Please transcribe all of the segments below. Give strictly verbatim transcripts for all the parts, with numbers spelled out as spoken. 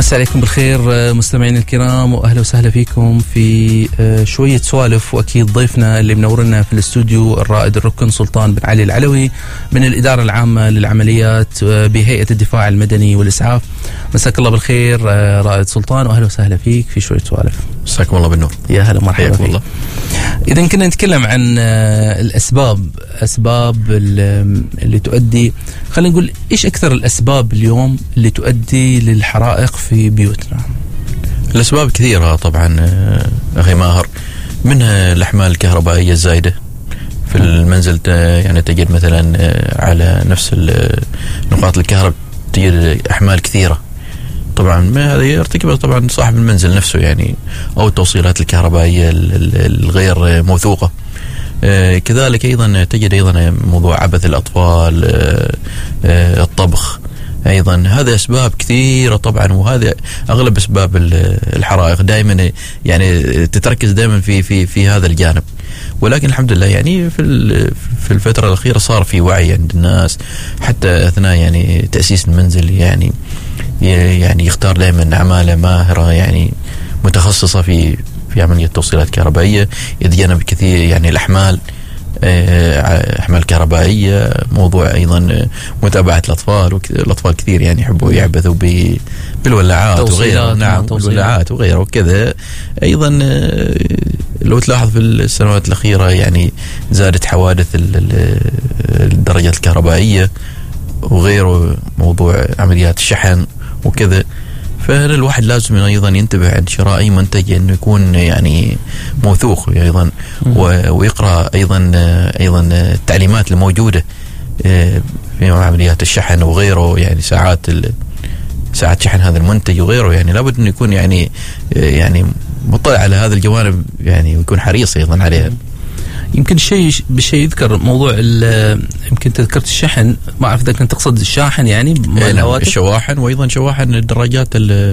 مساء عليكم بالخير مستمعين الكرام، واهلا وسهلا فيكم في شويه سوالف. واكيد ضيفنا اللي منورنا في الاستوديو الرائد الركن سلطان بن علي العلوي من الاداره العامه للعمليات بهيئه الدفاع المدني والاسعاف. مساك الله بالخير رائد سلطان، واهلا وسهلا فيك في شويه سوالف. مساكم الله بالنور. يا هلا مرحبا فيك. اذا كنا نتكلم عن الاسباب اسباب اللي تؤدي، خلينا نقول ايش اكثر الاسباب اليوم اللي تؤدي للحرائق في بيوتنا؟ الاسباب كثيره طبعا اخي ماهر، منها الاحمال الكهربائيه الزايده في المنزل. يعني تجد مثلا على نفس نقاط الكهرباء تجد احمال كثيره، طبعا ما هذا يرتكبها طبعا صاحب المنزل نفسه يعني، او التوصيلات الكهربائيه الغير موثوقه. كذلك ايضا تجد ايضا موضوع عبث الاطفال، الطبخ ايضا، هذا اسباب كثيره طبعا، وهذا اغلب اسباب الحرائق دائما يعني تتركز دائما في في في هذا الجانب. ولكن الحمد لله يعني في في الفتره الاخيره صار في وعي عند الناس، حتى اثناء يعني تاسيس المنزل يعني يعني يختار دائما عماله ماهره يعني متخصصه في في عمليه توصيلات كهربائيه، يتجنب كثير يعني الاحمال احمال كهربائيه. موضوع ايضا متابعه الاطفال، والاطفال كثير يعني يحبوا يعبثوا بالولاعات وغيرها. نعم الولاعات وغيرها وكذا. ايضا لو تلاحظ في السنوات الاخيره يعني زادت حوادث الدرجات الكهربائيه وغيره، موضوع عمليات الشحن وكذا. فهنا الواحد لازم أيضا ينتبه عند شراء أي منتج أنه يكون يعني موثوق أيضا، ويقرأ أيضا أيضا التعليمات الموجودة في عمليات الشحن وغيره، يعني ساعات ساعات شحن هذا المنتج وغيره. يعني لابد أنه يكون يعني يعني مطلع على هذا الجوانب يعني، ويكون حريص أيضا عليها. يمكن شيء بالشيء يذكر موضوع يمكن تذكرت الشحن، ما أعرف إذا كنت تقصد الشاحن يعني الهواتف، الشواحن، وأيضا شواحن الدراجات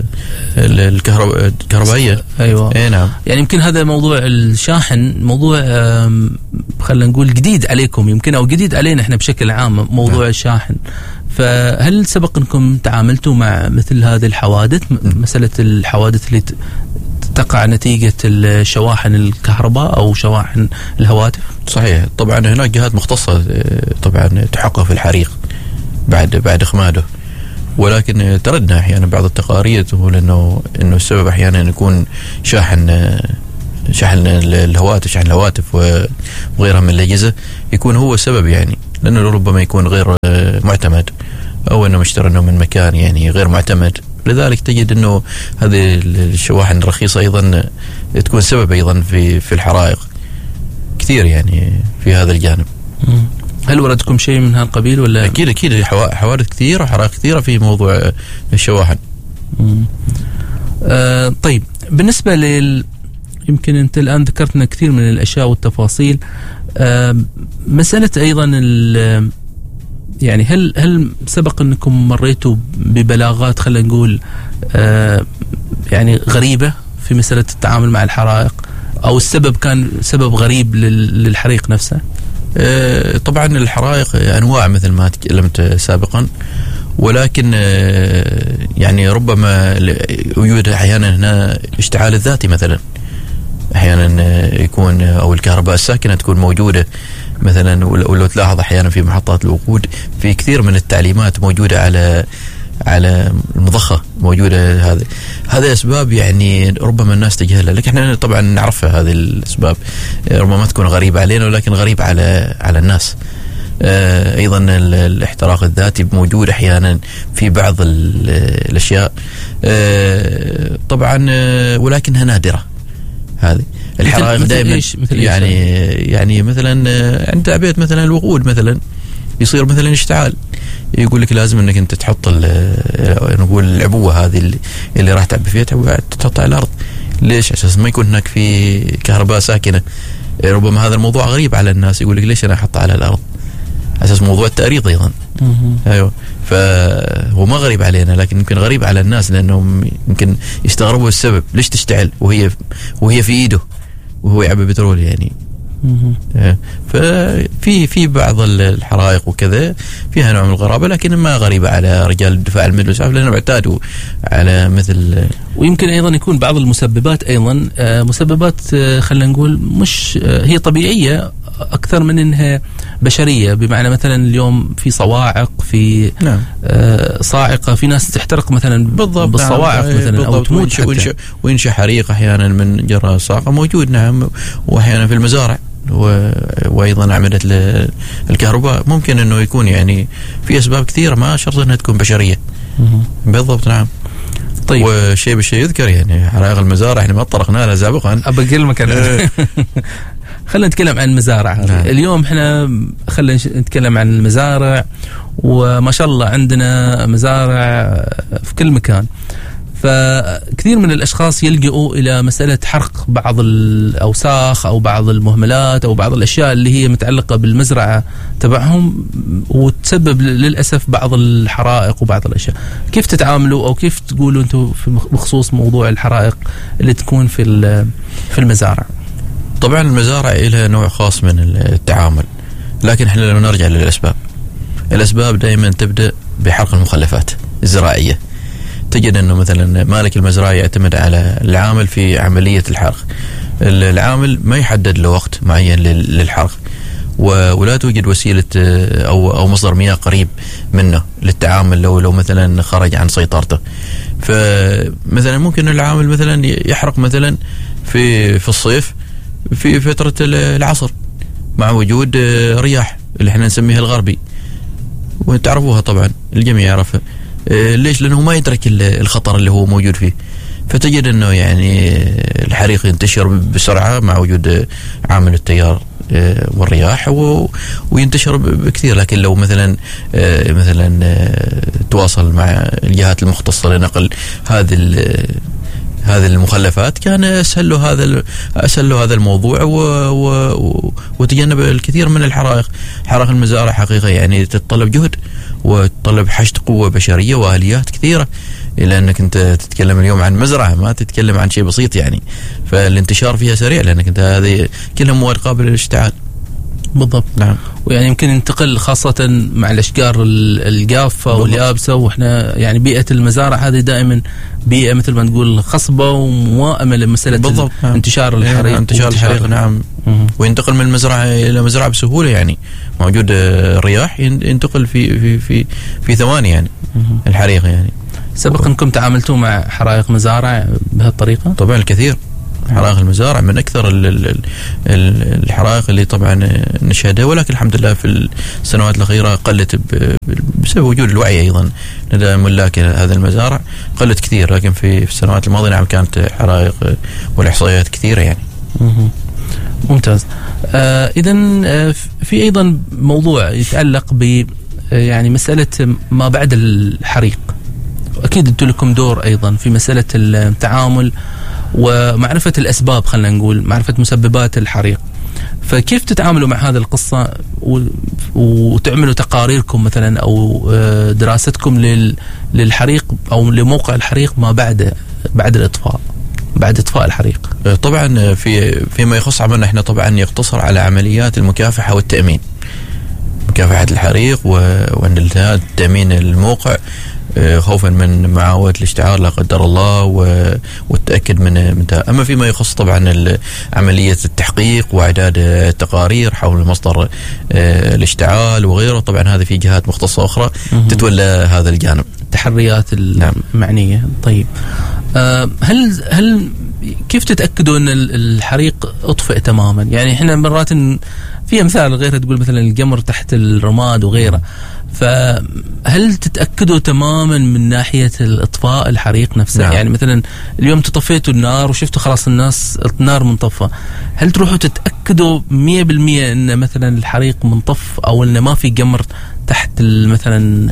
الكهربائية. أيوة. إيه نعم. يعني يمكن هذا موضوع الشاحن موضوع خلينا نقول جديد عليكم يمكن، أو جديد علينا إحنا بشكل عام موضوع نعم. الشاحن. فهل سبق أنكم تعاملتوا مع مثل هذه الحوادث، مسألة الحوادث اللي تقع نتيجة الشواحن الكهرباء أو شواحن الهواتف؟ صحيح، طبعا هناك جهات مختصة طبعا تحقق في الحريق بعد بعد إخماده، ولكن تردنا أحيانا بعض التقارير تقول إنه إنه السبب أحيانا يكون شاحن شحن الهواتف شحن الهواتف وغيرها من الأجهزة، يكون هو السبب يعني، لأنه ربما يكون غير معتمد، أو إنه مشترينه من مكان يعني غير معتمد. لذلك تجد انه هذه الشواحن الرخيصه ايضا تكون سبب ايضا في في الحرائق كثير يعني في هذا الجانب. هل وردكم شيء من هذا القبيل ولا؟ اكيد اكيد حوادث كثيره وحرائق كثيره في موضوع الشواحن. آه طيب، بالنسبه لل يمكن انت الان ذكرتنا كثير من الاشياء والتفاصيل. آه مساله ايضا ال يعني هل هل سبق انكم مريتوا ببلاغات خلينا نقول آه يعني غريبه في مساله التعامل مع الحرائق، او السبب كان سبب غريب للحريق نفسه؟ آه طبعا الحرائق انواع مثل ما تكلمت سابقا، ولكن آه يعني ربما يوجد احيانا هنا اشتعال الذاتي مثلا، احيانا يكون او الكهرباء الساكنه تكون موجوده مثلا. ولو تلاحظ احيانا في محطات الوقود في كثير من التعليمات موجوده على على المضخه موجوده. هذه هذه اسباب يعني ربما الناس تجهلها، لكن احنا طبعا نعرفها. هذه الاسباب ربما ما تكون غريبه علينا، ولكن غريبه على على الناس. ايضا الاحتراق الذاتي موجود احيانا في بعض الاشياء طبعا، ولكنها نادره. هذه الحرائق دائما يعني يعني مثلا عند تعبئة مثلا الوقود مثلا يصير مثلا اشتعال، يقول لك لازم انك انت تحط نقول العبوه هذه اللي, اللي راح تعبي فيها تحطها على الارض. ليش؟ اساس ما يكون هناك في كهرباء ساكنه. ربما هذا الموضوع غريب على الناس، يقول لك ليش انا احطها على الارض؟ اساس موضوع التأريض ايضا. ايوه، فهو ما غريب علينا، لكن يمكن غريب على الناس، لانهم يمكن يستغربوا السبب ليش تشتعل وهي وهي في ايده وهو يعبي بترول يعني. ففي في بعض الحرائق وكذا فيها نوع من الغرابة، لكن ما غريبة على رجال الدفاع المدني والإسعاف لأنهم اعتادوا على مثل. ويمكن أيضا يكون بعض المسببات أيضا مسببات خلينا نقول مش هي طبيعية أكثر من أنها بشرية، بمعنى مثلا اليوم في صواعق، في نعم. صاعقة، في ناس تحترق مثلا بالضبط بالصواعق نعم. مثلا بالضبط. أو تموت وينشأ, وينشأ حريق أحيانا من جراء الصاعقة موجود نعم، وأحيانا في المزارع و... وأيضا أعمدة الكهرباء ممكن أنه يكون يعني في أسباب كثيرة ما شرط أنها تكون بشرية. بالضبط نعم. طيب وشيء بالشيء يذكر يعني حرائق المزارع احنا ما طرقنا لها سابقا. أبى أكلمك خلينا نتكلم عن المزارع. نعم. اليوم احنا خلينا نتكلم عن المزارع، وما شاء الله عندنا مزارع في كل مكان، فكثير من الأشخاص يلجؤوا إلى مسألة حرق بعض الأوساخ أو بعض المهملات أو بعض الأشياء اللي هي متعلقة بالمزرعة تبعهم، وتسبب للأسف بعض الحرائق وبعض الأشياء. كيف تتعاملوا أو كيف تقولوا أنتم بخصوص موضوع الحرائق اللي تكون في في المزارع؟ طبعا المزارع لها نوع خاص من التعامل، لكن احنا لما نرجع للأسباب، الأسباب دائما تبدأ بحرق المخلفات الزراعية. تجد أنه مثلا مالك المزرعة يعتمد على العامل في عملية الحرق، العامل ما يحدد له وقت معين للحرق، ولا توجد وسيلة أو أو مصدر مياه قريب منه للتعامل لو لو مثلا خرج عن سيطرته. فمثلا ممكن العامل مثلا يحرق مثلا في في الصيف في فترة العصر مع وجود رياح اللي احنا نسميها الغربي، وتعرفوها طبعا الجميع يعرفها. ليش؟ لأنه ما يدرك الخطر اللي هو موجود فيه، فتجد أنه يعني الحريق ينتشر بسرعة مع وجود عامل التيار والرياح وينتشر بكثير. لكن لو مثلا مثلا تواصل مع الجهات المختصة لنقل هذه هذه المخلفات كان أسهل له هذا أسهل له هذا الموضوع و و وتجنب الكثير من الحرائق. حرائق المزارع حقيقة يعني تتطلب جهد وتطلب حشد قوة بشرية وآليات كثيرة، لأنك أنت تتكلم اليوم عن مزرعة ما تتكلم عن شيء بسيط يعني، فالانتشار فيها سريع لأنك أنت هذه كلها مواد قابلة للاشتعال. بالضبط نعم. ويعني يمكن ينتقل خاصة مع الأشجار الجافة واليابسة، وإحنا يعني بيئة المزارع هذه دائما بيئة مثل ما نقول خصبة وموائمة لمسألة بالضبط نعم. انتشار الحريق. انتشار الحريق نعم. مم. وينتقل من المزرعة إلى مزرعة بسهولة يعني، موجود الرياح ينتقل في في في في ثواني يعني. مم. الحريق يعني. سبق أنكم تعاملتوا مع حرائق مزارع بهالطريقة؟ طبعا الكثير. حرائق المزارع من أكثر الحرائق اللي طبعا نشهدها، ولكن الحمد لله في السنوات الأخيرة قلت بسبب وجود الوعي أيضا لدى ملاك هذا المزارع، قلت كثير. لكن في السنوات الماضية نعم كانت حرائق والإحصائيات كثيرة يعني. ممتاز. آه إذن آه في أيضا موضوع يتعلق ب يعني مسألة ما بعد الحريق. أكيد أنتم لكم دور أيضا في مسألة التعامل ومعرفة الأسباب، خلينا نقول معرفة مسببات الحريق. فكيف تتعاملوا مع هذه القصة وتعملوا تقاريركم مثلا أو دراستكم للحريق أو لموقع الحريق ما بعد بعد الإطفاء بعد إطفاء الحريق؟ طبعا في فيما يخص عملنا احنا طبعا يقتصر على عمليات المكافحة والتأمين، مكافحة الحريق وانتهاء تأمين الموقع خوفا من معاودة الاشتعال لا قدر الله والتأكد من منتهى. أما فيما يخص طبعا عملية التحقيق وإعداد التقارير حول مصدر الاشتعال وغيره، طبعا هذا في جهات مختصة أخرى تتولى هذا الجانب، التحريات المعنية. نعم. طيب هل هل كيف تتأكدوا أن الحريق أطفئ تماما؟ يعني إحنا مرات في أمثال غيرها تقول مثلا الجمر تحت الرماد وغيره، فهل تتأكدوا تماما من ناحية الإطفاء الحريق نفسه؟ نعم. يعني مثلا اليوم تطفيتوا النار وشفتوا خلاص الناس النار منطفة، هل تروحوا تتأكدوا مية بالمية أن مثلا الحريق منطف أو أن ما في جمر تحت مثلا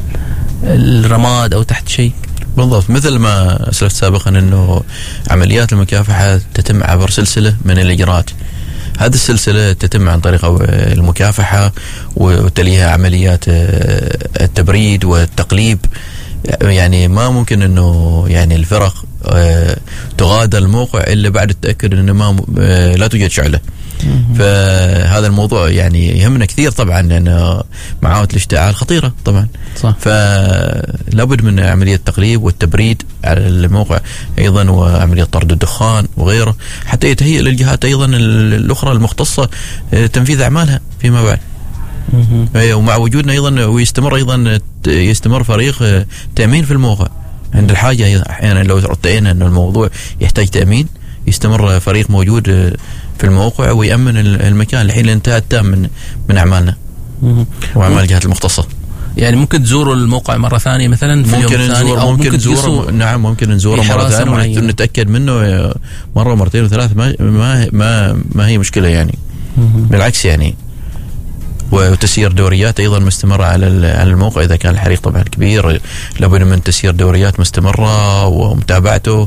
الرماد أو تحت شيء؟ بالضبط، مثل ما أسلفت سابقا أنه عمليات المكافحة تتم عبر سلسلة من الإجراءات. هذه السلسلة تتم عن طريق المكافحة وتليها عمليات التبريد والتقليب. يعني ما ممكن أنه يعني الفرق تغادر الموقع إلا بعد التأكد أنه ما لا توجد شعلة. فهذا الموضوع يعني يهمنا كثير طبعا، لأن معاوة الاشتعال خطيرة طبعا. صح. فلابد من عملية التقليب والتبريد على الموقع أيضا، وعملية طرد الدخان وغيره، حتى يتهيئ للجهات أيضا الأخرى المختصة تنفيذ أعمالها فيما بعد. ومع وجودنا أيضا ويستمر أيضا يستمر فريق تأمين في الموقع عند الحاجة. أحيانا لو رأينا أن الموضوع يحتاج تأمين، يستمر فريق موجود في الموقع ويأمن المكان لحين الانتهاء التام من من أعمالنا وأعمال الجهات المختصة. يعني ممكن تزوروا الموقع مرة ثانية مثلا في اليوم الثاني، أو ممكن نزوره. نعم ممكن نزوره مرة ثانية ونتأكد منه مرة مرتين وثلاث، ما ما ما, ما هي مشكلة يعني. بالعكس يعني. وتسيير دوريات أيضا مستمرة على على الموقع إذا كان الحريق طبعا كبير، لابد من تسيير دوريات مستمرة ومتابعته،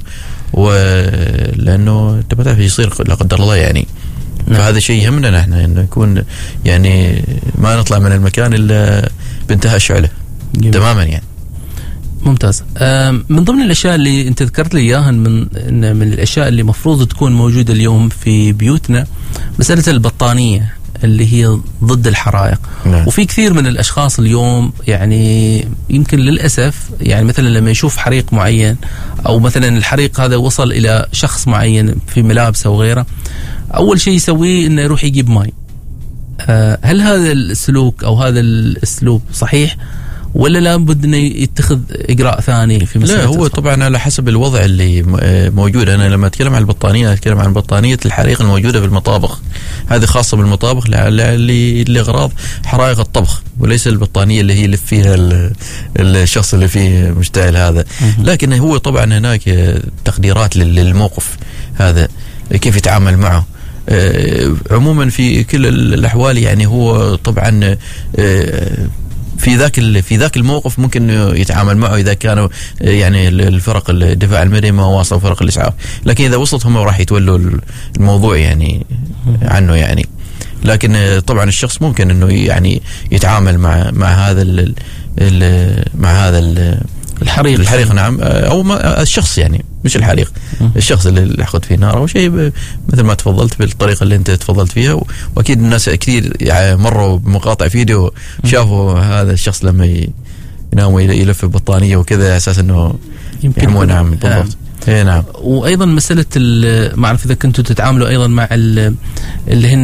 ولأنه أنت ما تعرف يصير لا قدر الله يعني. نعم. فهذا شيء يهمنا نحن إنه يكون يعني ما نطلع من المكان إلا بانتهاء الشعلة تماما يعني. ممتاز. من ضمن الأشياء اللي أنت ذكرت لي إياها من من الأشياء اللي مفروض تكون موجودة اليوم في بيوتنا مسألة البطانية اللي هي ضد الحرائق. نعم. وفي كثير من الأشخاص اليوم يعني يمكن للأسف يعني مثلا لما يشوف حريق معين، أو مثلا الحريق هذا وصل إلى شخص معين في ملابسه وغيره، أول شيء يسويه إنه يروح يجيب ماء. هل هذا السلوك أو هذا الأسلوب صحيح، ولا لابد انه يتخذ اجراء ثاني في مسألة؟ لا، هو طبعا على حسب الوضع اللي موجود. انا لما اتكلم عن البطانيه اتكلم عن بطانيه الحريق الموجوده في المطابخ، هذه خاصه بالمطابخ لاغراض حرائق الطبخ، وليس البطانيه اللي هي اللي فيها الشخص اللي فيه مشتعل هذا. لكن هو طبعا هناك تقديرات للموقف هذا كيف يتعامل معه. عموما في كل الاحوال يعني هو طبعا في ذاك في ذاك الموقف ممكن يتعامل معه إذا كانوا يعني الفرق الدفاع المدني ما واصلوا فرق الإسعاف، لكن إذا وصلت هم راح يتولوا الموضوع يعني عنه يعني. لكن طبعا الشخص ممكن إنه يعني يتعامل مع مع هذا ال ال مع هذا ال الحريق الحريق نعم، أو ما الشخص يعني مش الحريق، الشخص اللي حقد فيه نار أو شيء مثل ما تفضلت بالطريقة اللي أنت تفضلت فيها. وأكيد الناس كثير مروا بمقاطع فيديو شافوا هذا الشخص لما ينام يلف ببطانية وكذا أساس أنه يمكن. نعم بالضبط. اي نعم. وايضا مساله ما اعرف اذا كنتوا تتعاملوا ايضا مع اللي هن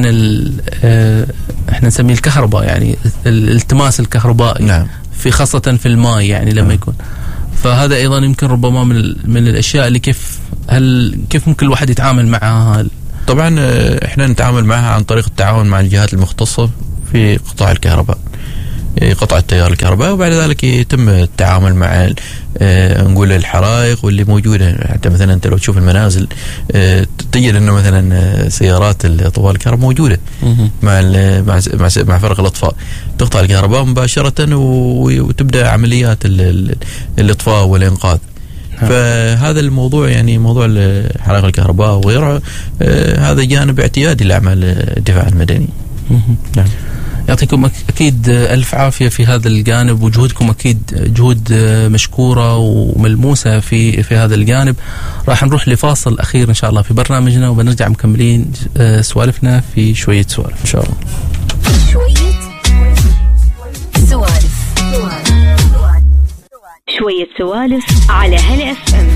احنا نسميه الكهرباء، يعني الالتماس الكهربائي. نعم. في خاصه في الماء يعني لما نعم. يكون، فهذا ايضا يمكن ربما من من الاشياء اللي كيف هل كيف ممكن الواحد يتعامل معها. طبعا احنا نتعامل معها عن طريق التعاون مع الجهات المختصه في قطاع الكهرباء، قطع التيار الكهربائي، وبعد ذلك يتم التعامل مع اه نقول الحرائق واللي موجوده. حتى مثلا انت لو تشوف المنازل اه تجد انه مثلا سيارات اطفاء الكهرباء موجوده مع مع مع فرق الاطفاء، تقطع الكهرباء مباشره وتبدا عمليات الاطفاء والانقاذ. فهذا الموضوع يعني موضوع حرائق الكهرباء وغيره اه هذا جانب اعتيادي لاعمال الدفاع المدني. نعم. يعطيكم أكيد ألف عافية في هذا الجانب، وجهودكم أكيد جهود مشكورة وملموسة في في هذا الجانب. راح نروح لفاصل أخير إن شاء الله في برنامجنا، وبنرجع مكملين سوالفنا في شوية سوالف إن شاء الله. شوية سوالف شوية سوالف على هلا اف ام.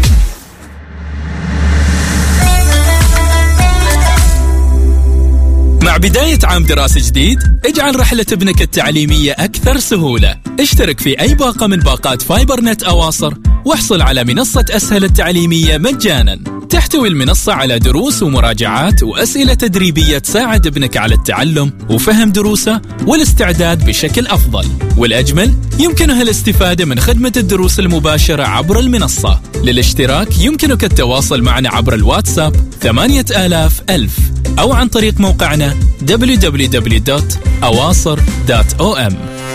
مع بداية عام دراسي جديد، اجعل رحلة ابنك التعليمية أكثر سهولة. اشترك في أي باقة من باقات فايبر نت أواصر، واحصل على منصة أسهل التعليمية مجانا. تحتوي المنصة على دروس ومراجعات وأسئلة تدريبية تساعد ابنك على التعلم وفهم دروسه والاستعداد بشكل أفضل. والأجمل، يمكنها الاستفادة من خدمة الدروس المباشرة عبر المنصة. للاشتراك يمكنك التواصل معنا عبر الواتساب ثمانية آلاف ألف أو عن طريق موقعنا دبليو دبليو دبليو دوت أواصر دوت أو إم.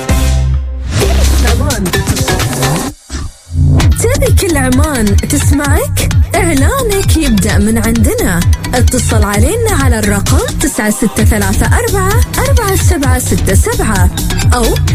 تبي كل عمان تسمعك؟ إعلانك يبدأ من عندنا. اتصل علينا على الرقم تسعة ستة ثلاثة أربعة أربعة سبعة ستة سبعة أو